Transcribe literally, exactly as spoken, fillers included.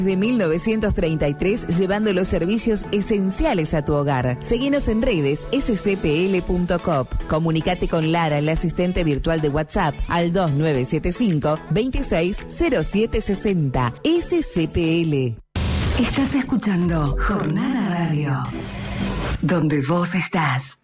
De mil novecientos treinta y tres, llevando los servicios esenciales a tu hogar. Seguinos en redes s c p l punto coop. Comunicate con Lara, la asistente virtual de WhatsApp, al dos nueve siete cinco, veintiséis cero siete sesenta. S C P L. Estás escuchando Jornada Radio, donde vos estás.